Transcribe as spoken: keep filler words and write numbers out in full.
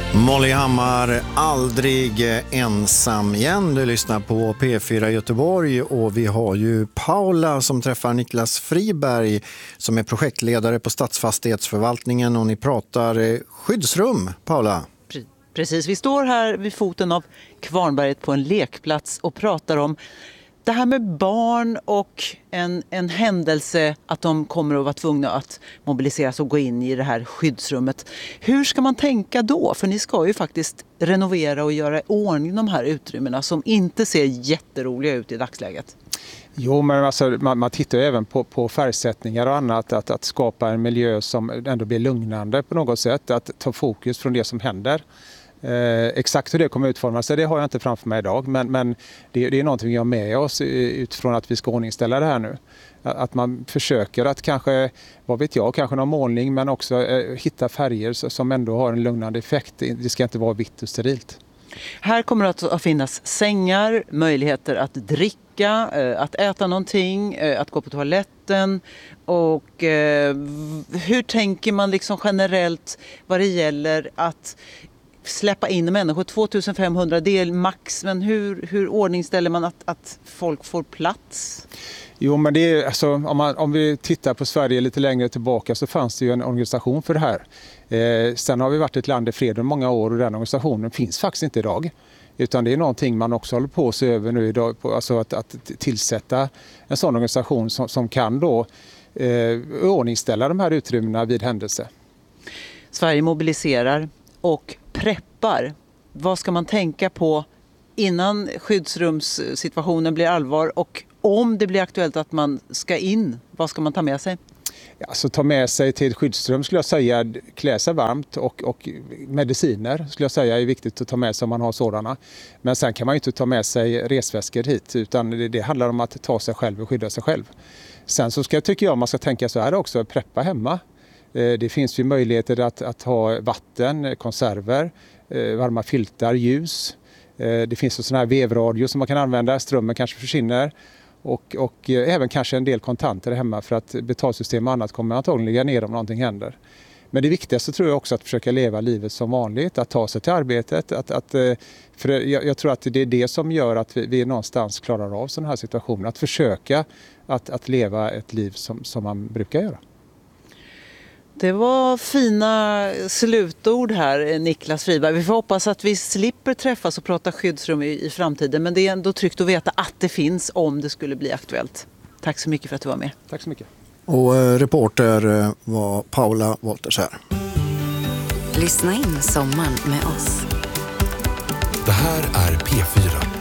Molly Hammar, aldrig ensam igen. Du lyssnar på P fyra Göteborg och vi har ju Paula som träffar Niklas Friberg som är projektledare på Stadsfastighetsförvaltningen och ni pratar skyddsrum, Paula. Precis, vi står här vid foten av Kvarnberget på en lekplats och pratar om det här med barn och en, en händelse att de kommer att vara tvungna att mobiliseras och gå in i det här skyddsrummet. Hur ska man tänka då? För ni ska ju faktiskt renovera och göra i ordning de här utrymmena som inte ser jätteroliga ut i dagsläget. Jo, men alltså, man, man tittar ju även på, på färgsättningar och annat, att, att skapa en miljö som ändå blir lugnande på något sätt, att ta fokus från det som händer. Eh, exakt hur det kommer utformas, det har jag inte framför mig idag, men, men det, det är någonting vi har med oss utifrån att vi ska ordningställa det här nu. Att man försöker att kanske, vad vet jag, kanske någon målning, men också eh, hitta färger som ändå har en lugnande effekt. Det ska inte vara vitt och sterilt. Här kommer det att finnas sängar, möjligheter att dricka, att äta någonting, att gå på toaletten. Och hur tänker man liksom generellt vad det gäller att släppa in människor? tvåtusenfemhundra del max, men hur, hur ordningställer man att, att folk får plats? Jo, men det är, alltså, om, man, om vi tittar på Sverige lite längre tillbaka så fanns det ju en organisation för det här. Eh, sen har vi varit ett land i fred i många år och den organisationen finns faktiskt inte idag. Utan det är någonting man också håller på att se över nu idag, på, alltså att, att tillsätta en sån organisation som, som kan då eh, ordningställa de här utrymmena vid händelse. Sverige mobiliserar och preppar. Vad ska man tänka på innan skyddsrumssituationen blir allvar, och om det blir aktuellt att man ska in, vad ska man ta med sig? Alltså, ta med sig till skyddsrum skulle jag säga, klä sig varmt och, och mediciner skulle jag säga är viktigt att ta med sig om man har sådana. Men sen kan man ju inte ta med sig resväskor hit, utan det, det handlar om att ta sig själv och skydda sig själv. Sen så ska, tycker jag man ska tänka så här också, preppa hemma. Det finns ju möjligheter att, att ha vatten, konserver, varma filtar, ljus. Det finns sådana här vevradio som man kan använda, strömmen kanske försvinner. Och, och även kanske en del kontanter hemma, för att betalsystem och annat kommer antagligen ligga ner om någonting händer. Men det viktigaste tror jag också att försöka leva livet som vanligt, att ta sig till arbetet. Att, att, för jag, jag tror att det är det som gör att vi, vi någonstans klarar av sådana här situationer. Att försöka att, att leva ett liv som, som man brukar göra. Det var fina slutord här, Niklas Friberg. Vi får hoppas att vi slipper träffas och prata skyddsrum i, i framtiden. Men det är ändå tryggt att veta att det finns om det skulle bli aktuellt. Tack så mycket för att du var med. Tack så mycket. Och eh, reporter var Paula Wolters här. Lyssna in sommaren med oss. Det här är P fyra.